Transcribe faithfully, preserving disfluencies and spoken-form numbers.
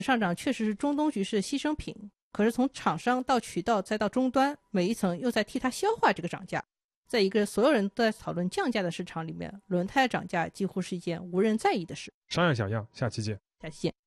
上涨确实是中东局势的牺牲品，可是从厂商到渠道再到终端，每一层又在替它消化这个涨价。在一个所有人都在讨论降价的市场里面，轮胎涨价几乎是一件无人在意的事。 商业小样，下期见。 下期见。